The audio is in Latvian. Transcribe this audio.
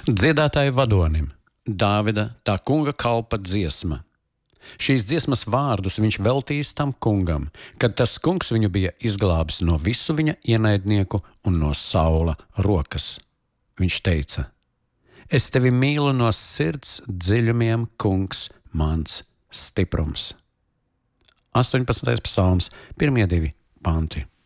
Dziedātāju vadonim Dāvida tā kunga kalpa dziesma. Šīs dziesmas vārdus viņš veltījis tam kungam, kad tas kungs viņu bija izglābis no visu viņa ienaidnieku un no Saula rokas. Viņš teica: Es tevi mīlu no sirds dziļumiem, kungs, mans stiprums. 18. psalms, 1-2 panti.